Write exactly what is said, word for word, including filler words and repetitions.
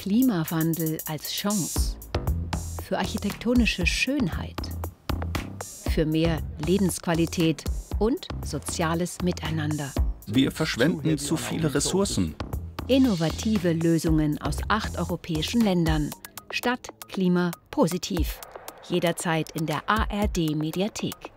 Klimawandel als Chance, für architektonische Schönheit, für mehr Lebensqualität und soziales Miteinander. Wir verschwenden zu viele Ressourcen. Innovative Lösungen aus acht europäischen Ländern. Stadt, Klima, positiv. Jederzeit in der A R D Mediathek.